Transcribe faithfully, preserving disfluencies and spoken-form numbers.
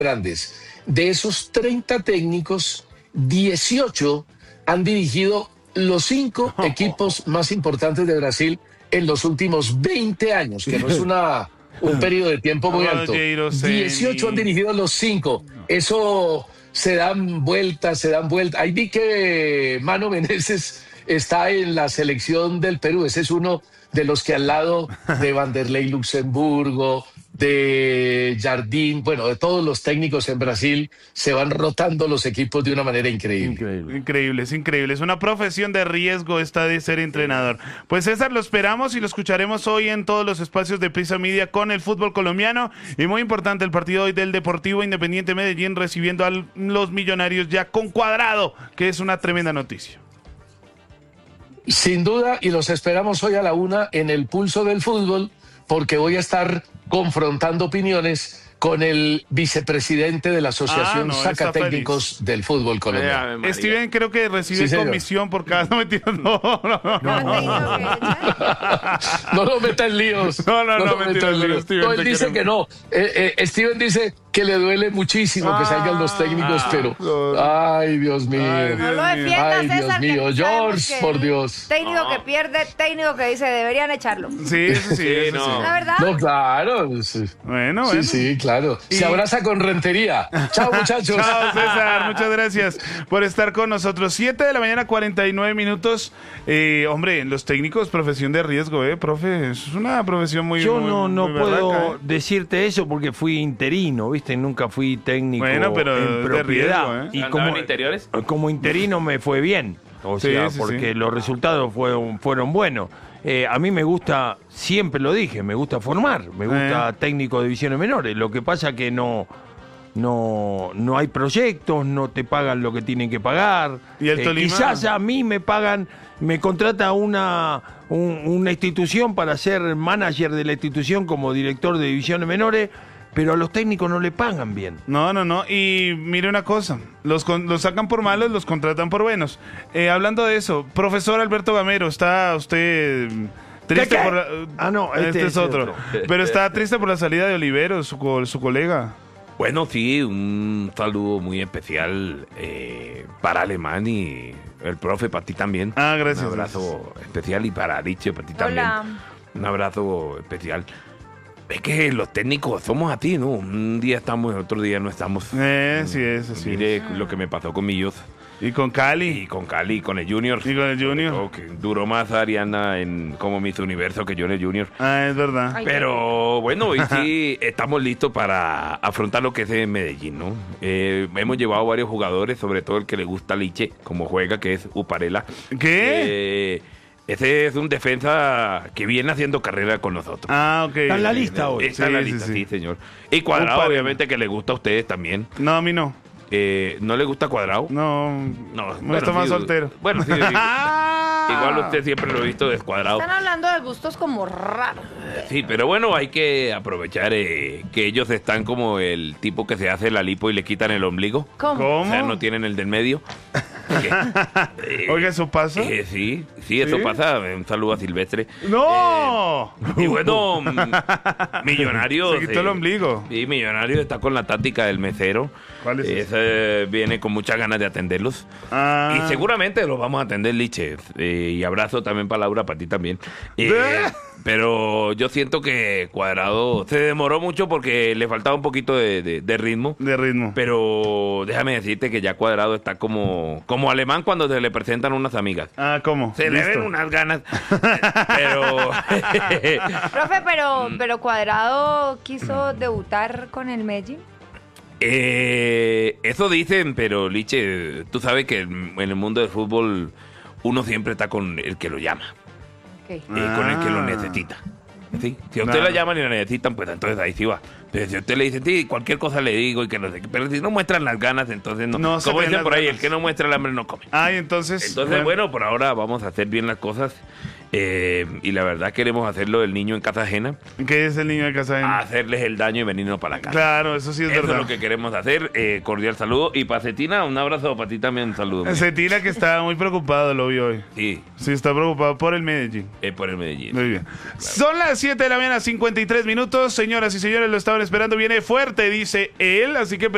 grandes. De esos treinta técnicos, dieciocho han dirigido los cinco equipos más importantes de Brasil en los últimos veinte años, que no es una, un periodo de tiempo muy alto. dieciocho han dirigido los cinco. Eso se dan vueltas, se dan vueltas. Ahí vi que Mano Menezes está en la selección del Perú. Ese es uno de los que al lado de Vanderlei Luxemburgo, de Jardim, bueno, de todos los técnicos en Brasil, se van rotando los equipos de una manera increíble. Increíble, increíble, es increíble. Es una profesión de riesgo esta de ser entrenador. Pues César, lo esperamos y lo escucharemos hoy en todos los espacios de Prisa Media con el fútbol colombiano. Y muy importante el partido hoy del Deportivo Independiente Medellín recibiendo a los Millonarios ya con Cuadrado, que es una tremenda noticia. Sin duda, y los esperamos hoy a la una en el Pulso del Fútbol, porque voy a estar confrontando opiniones con el vicepresidente de la Asociación ah, no, Sacatécnicos del Fútbol Colombiano. Eh, Steven creo que recibe sí, comisión por cada... No, mentira, no, no, no. No, no lo meta en líos. No, no, no, no mentira, líos. Steven, no, él dice queremos. que no. Eh, eh, Steven dice que le duele muchísimo ah, que salgan los técnicos, ah, pero... No. Ay, Dios mío. Ay, Dios no lo defiendas, Ay, Dios César, mío. George, por Dios. Técnico que pierde, técnico que dice deberían echarlo. Sí, sí, sí. no. sí. ¿La verdad? No, claro. Sí. Bueno, sí, bueno. Sí, claro. Y... Se abraza con rentería. Chao, muchachos. Chao, César. Muchas gracias por estar con nosotros. siete de la mañana, cuarenta y nueve minutos. Eh, hombre, los técnicos, profesión de riesgo, ¿eh, profe? Es una profesión muy... Yo muy, no, no muy puedo barraca, ¿eh? decirte eso porque fui interino, ¿viste? Nunca fui técnico bueno, pero en propiedad. De riesgo, ¿eh? Y como, en interiores? como interino me fue bien. O sí, sea, sí, porque sí. los resultados fueron, fueron buenos. Eh, a mí me gusta, siempre lo dije, me gusta formar, me gusta eh. técnico de divisiones menores. Lo que pasa que no... No, no hay proyectos, no te pagan lo que tienen que pagar. ¿Y el Tolima? Eh, quizás a mí me pagan, me contrata una, un, una institución para ser manager de la institución como director de divisiones menores, pero a los técnicos no le pagan bien. No, no, no. Y mire una cosa, los, con, los sacan por malos, los contratan por buenos. Eh, hablando de eso, profesor Alberto Gamero, ¿está usted... triste ¿Qué, qué? por la, ah, no, este, este es otro. otro. Pero está triste por la salida de Oliveros, su, su colega. Bueno, sí, un saludo muy especial eh, para Alemán y el profe, para ti también. Ah, gracias. Un abrazo gracias. especial y para Dicho, para ti Hola. también. Un abrazo especial. Es que los técnicos somos así, ¿no? Un día estamos, otro día no estamos. Eh, sí es, así Mire es. lo que me pasó con Millos. Y con Cali. Y con Cali, y con el Junior. Y con el Junior. Oh, que duró más Ariana en como Miss Universo que yo en el Junior. Ah, es verdad. Ay, Pero bueno, hoy sí estamos listos para afrontar lo que es en Medellín, ¿no? Eh, hemos llevado varios jugadores, sobre todo el que le gusta Liche, como juega, que es Uparela. ¿Qué? Eh, ese es un defensa que viene haciendo carrera con nosotros. Ah, ok. Está en la lista hoy. Está en la lista, sí, sí, señor. Y Cuadrado, Uparela. obviamente, que le gusta a ustedes también. No, a mí no. Eh, ¿No le gusta Cuadrado? No, No, no bueno, está más sí, soltero. Bueno, sí, sí. Igual usted siempre lo he visto descuadrado. Están hablando de gustos como raros. Sí, pero bueno, hay que aprovechar eh, que ellos están como el tipo que se hace la lipo y le quitan el ombligo. ¿Cómo? ¿Cómo? O sea, no tienen el del medio. Eh, Oiga, ¿eso pasa? eh, sí, sí, eso ¿Sí? pasa. Un saludo a Silvestre. ¡No! Eh, y bueno, mm, Millonarios. Se quitó el ombligo. Sí, Millonarios está con la táctica del mesero. ¿Cuál es esa? Ese viene con muchas ganas de atenderlos. Ah. Y seguramente los vamos a atender, Liche. Eh, y abrazo también para Laura, para ti también. Eh, pero yo siento que Cuadrado se demoró mucho porque le faltaba un poquito de, de, de ritmo. De ritmo. Pero déjame decirte que ya Cuadrado está como, como Alemán cuando se le presentan unas amigas. Ah, ¿cómo? Se le Listo. ven unas ganas. Pero... Profe, pero, pero Cuadrado quiso debutar con el Medellín. Eh, eso dicen, pero Liche, tú sabes que en el mundo del fútbol uno siempre está con el que lo llama, Okay. eh, con el que lo necesita. ¿Sí? Si a usted Claro. la llaman y la necesitan, pues entonces ahí sí va. Pero si a usted le dicen, sí, cualquier cosa le digo y que no sé qué, pero si no muestran las ganas, entonces no. No se Como ven dicen las por ahí, ganas. el que no muestra el hambre no come. Ay, entonces... Entonces, bueno, por ahora vamos a hacer bien las cosas. Eh, y la verdad queremos hacerlo del niño en casa ajena, ¿Qué es el niño de casa? a hacerles el daño y venirnos para la casa. Claro, eso sí es Eso verdad. es lo que queremos hacer. Eh, cordial saludo. Y para Cetina, un abrazo. Para ti también un saludo. Cetina, que está muy preocupado, lo vi hoy. Sí, Sí, está preocupado por el Medellín. eh, por el Medellín. Muy bien. Son las siete de la mañana, cincuenta y tres minutos. Señoras y señores, lo estaban esperando. Viene fuerte, dice él. Así que...